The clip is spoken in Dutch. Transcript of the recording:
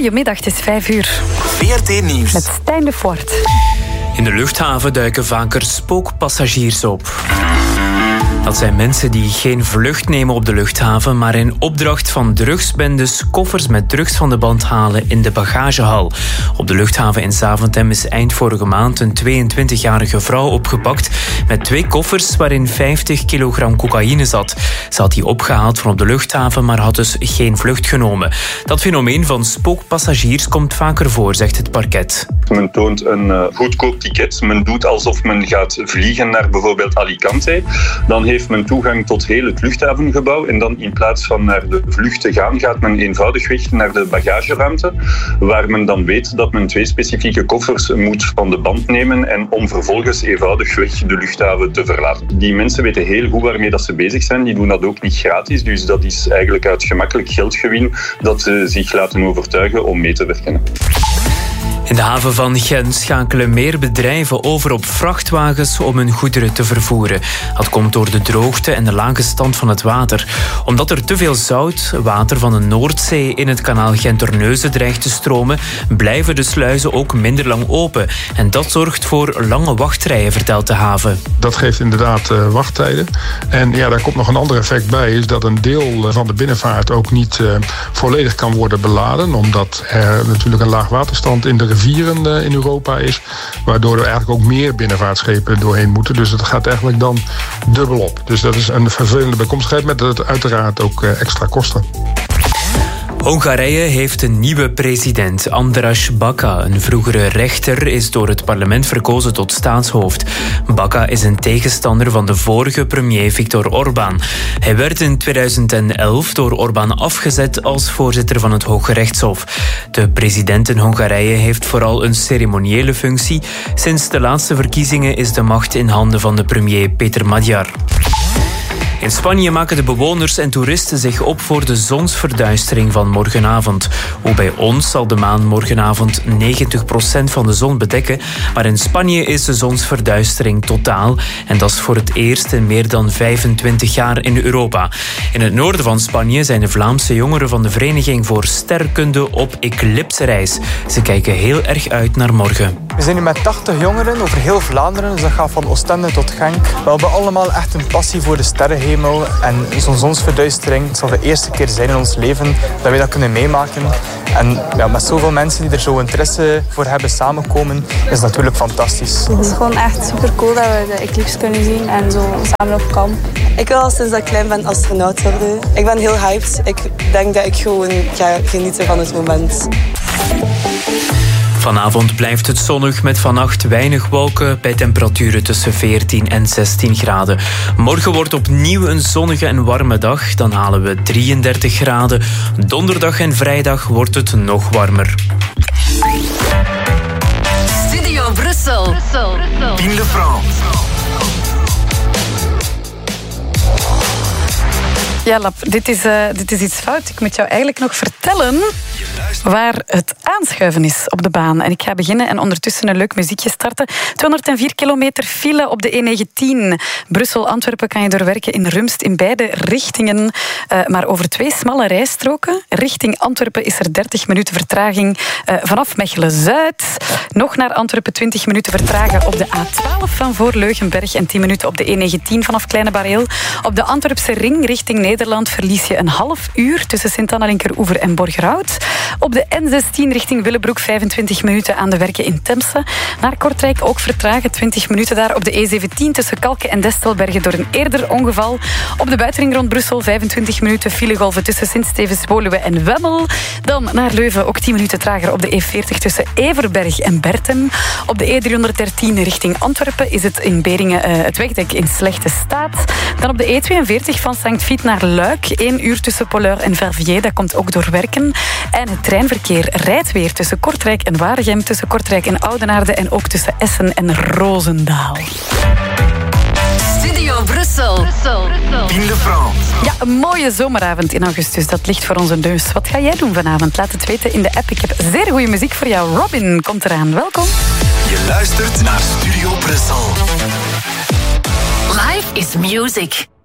Goedemiddag, het is 5:00. VRT Nieuws. Met Stijn de Voort. In de luchthaven duiken vaker spookpassagiers op. Dat zijn mensen die geen vlucht nemen op de luchthaven, maar in opdracht van drugsbendes koffers met drugs van de band halen in de bagagehal. Op de luchthaven in Zaventem is eind vorige maand een 22-jarige vrouw opgepakt met 2 koffers waarin 50 kilogram cocaïne zat. Ze had die opgehaald van op de luchthaven, maar had dus geen vlucht genomen. Dat fenomeen van spookpassagiers komt vaker voor, zegt het parket. Men toont een goedkoop ticket. Men doet alsof men gaat vliegen naar bijvoorbeeld Alicante. Dan heeft men toegang tot heel het luchthavengebouw. En dan in plaats van naar de vlucht te gaan, gaat men eenvoudigweg naar de bagageruimte. Waar men dan weet dat men 2 specifieke koffers moet van de band nemen. En om vervolgens eenvoudigweg de luchthaven te verlaten. Die mensen weten heel goed waarmee dat ze bezig zijn. Die doen dat ook niet gratis. Dus dat is eigenlijk uit gemakkelijk geldgewin dat ze zich laten overtuigen om mee te werken. In de haven van Gent schakelen meer bedrijven over op vrachtwagens om hun goederen te vervoeren. Dat komt door de droogte en de lage stand van het water. Omdat er te veel zout, water van de Noordzee in het kanaal Gent-Terneuzen dreigt te stromen, blijven de sluizen ook minder lang open. En dat zorgt voor lange wachtrijen, vertelt de haven. Dat geeft inderdaad wachttijden. En ja, daar komt nog een ander effect bij, is dat een deel van de binnenvaart ook niet volledig kan worden beladen. Omdat er natuurlijk een laag waterstand in de rivieren in Europa is, waardoor er eigenlijk ook meer binnenvaartschepen doorheen moeten. Dus het gaat eigenlijk dan dubbel op. Dus dat is een vervelende bijkomstigheid met uiteraard ook extra kosten. Hongarije heeft een nieuwe president, András Baka. Een vroegere rechter is door het parlement verkozen tot staatshoofd. Baka is een tegenstander van de vorige premier Viktor Orbán. Hij werd in 2011 door Orbán afgezet als voorzitter van het Hoge Rechtshof. De president in Hongarije heeft vooral een ceremoniële functie. Sinds de laatste verkiezingen is de macht in handen van de premier Peter Magyar. In Spanje maken de bewoners en toeristen zich op voor de zonsverduistering van morgenavond. Ook bij ons zal de maan morgenavond 90% van de zon bedekken. Maar in Spanje is de zonsverduistering totaal. En dat is voor het eerst in meer dan 25 jaar in Europa. In het noorden van Spanje zijn de Vlaamse jongeren van de Vereniging voor Sterrenkunde op eclipsereis. Ze kijken heel erg uit naar morgen. We zijn nu met 80 jongeren over heel Vlaanderen. Dus dat gaat van Oostende tot Genk. We hebben allemaal echt een passie voor de sterrenhemel. En zo'n zonsverduistering, het zal de eerste keer zijn in ons leven dat wij dat kunnen meemaken. En ja, met zoveel mensen die er zo interesse voor hebben samenkomen, is het natuurlijk fantastisch. Het is gewoon echt super cool dat we de eclipse kunnen zien en zo samen op kamp. Ik wil al sinds dat ik klein ben astronaut worden. Ik ben heel hyped. Ik denk dat ik gewoon ga genieten van het moment. Vanavond blijft het zonnig met vannacht weinig wolken bij temperaturen tussen 14 en 16 graden. Morgen wordt opnieuw een zonnige en warme dag. Dan halen we 33 graden. Donderdag en vrijdag wordt het nog warmer. Studio Brussel. Pien de France. Ja, Lap, dit is iets fout. Ik moet jou eigenlijk nog vertellen waar het aanschuiven is op de baan. En ik ga beginnen en ondertussen een leuk muziekje starten. 204 kilometer file op de E19. Brussel-Antwerpen kan je doorwerken in Rumst in beide richtingen. Maar over 2 smalle rijstroken. Richting Antwerpen is er 30 minuten vertraging vanaf Mechelen-Zuid. Nog naar Antwerpen 20 minuten vertragen op de A12 van voor Leugenberg en 10 minuten op de E19 vanaf Kleine Bareel. Op de Antwerpse ring richting Nederland verlies je een half uur tussen Sint-Anna-Linkeroever en Borgerhout. Op de N16 richting Willebroek 25 minuten aan de werken in Temse. Naar Kortrijk ook vertragen, 20 minuten daar op de E17 tussen Kalken en Destelbergen door een eerder ongeval. Op de buitenring rond Brussel 25 minuten filegolven tussen Sint-Stevens, Woluwe en Wemmel. Dan naar Leuven ook 10 minuten trager op de E40 tussen Everberg en Bertem. Op de E313 richting Antwerpen is het in Beringen het wegdek in slechte staat. Dan op de E42 van Sankt-Vith naar Luik 1 uur tussen Poleur en Verviers, dat komt ook door werken. En het treinverkeer rijdt weer tussen Kortrijk en Waregem, tussen Kortrijk en Oudenaarde en ook tussen Essen en Roosendaal. Studio Brussel. Pien de France. Ja, een mooie zomeravond in augustus. Dat ligt voor onze neus. Wat ga jij doen vanavond? Laat het weten in de app. Ik heb zeer goede muziek voor jou. Robin komt eraan. Welkom. Je luistert naar Studio Brussel. Life is music.